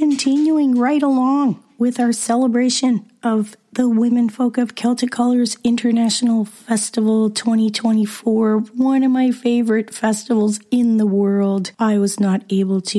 continuing right along with our celebration of the Women Folk of Celtic Colors International Festival 2024, one of my favorite festivals in the world. I was not able to